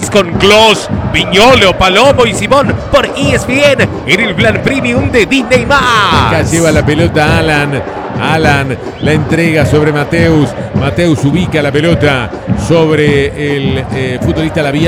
Max con Gloss, Viñolo, Palomo y Simón por ESPN en el plan premium de Disney+. Acá lleva la pelota Alan. Alan la entrega sobre Mateus. Mateus ubica la pelota sobre el futbolista Labial.